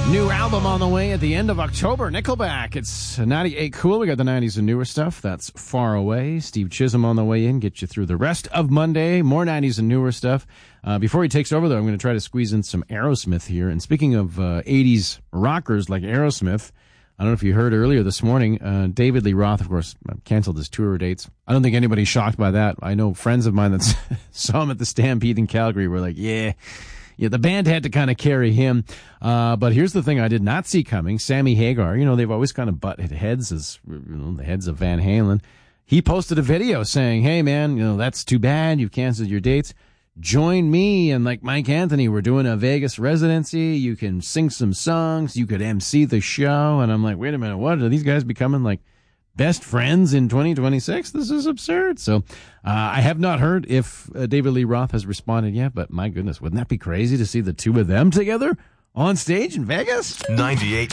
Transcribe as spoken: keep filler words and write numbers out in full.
New album on the way at the end of October. Nickelback. It's ninety-eight Cool. We got the nineties and newer stuff. That's Far Away. Steve Chisholm on the way in. Get you through the rest of Monday. More nineties and newer stuff. Uh, before he takes over, though, I'm going to try to squeeze in some Aerosmith here. And speaking of uh, eighties rockers like Aerosmith, I don't know if you heard earlier this morning, uh, David Lee Roth, of course, canceled his tour dates. I don't think anybody's shocked by that. I know friends of mine that saw him at the Stampede in Calgary were like, yeah... Yeah, the band had to kind of carry him. Uh, but here's the thing I did not see coming. Sammy Hagar, you know, they've always kind of butted heads as, you know, the heads of Van Halen. He posted a video saying, hey, man, you know, that's too bad. You've canceled your dates. Join me and like Mike Anthony. We're doing a Vegas residency. You can sing some songs. You could M C the show. And I'm like, wait a minute, what? Are these guys becoming like best friends in twenty twenty-six? This is absurd. So uh, I have not heard if uh, David Lee Roth has responded yet, but my goodness, wouldn't that be crazy to see the two of them together on stage in Vegas? ninety-eight